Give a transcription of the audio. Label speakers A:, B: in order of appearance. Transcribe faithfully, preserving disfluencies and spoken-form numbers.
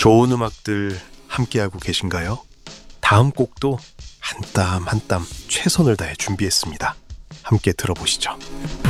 A: 좋은 음악들 함께하고 계신가요? 다음 곡도 한 땀 한 땀 최선을 다해 준비했습니다. 함께 들어보시죠.